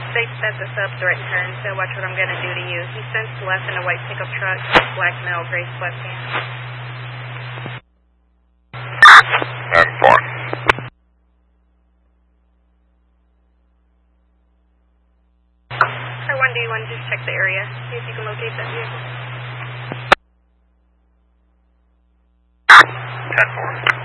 States that's a sub-threat turn, so watch what I'm going to do to you. He sensed left in a white pickup truck, black male, gray sweatpants. 10-4. For 1, do you want to just check the area, see if you can locate that vehicle? 10-4.